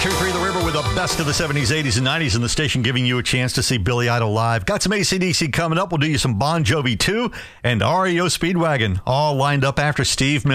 102.3 The River with the best of the 70s, 80s, and 90s, and the station giving you a chance to see Billy Idol live. Got some AC/DC coming up. We'll do you some Bon Jovi, too, and REO Speedwagon, all lined up after Steve Miller.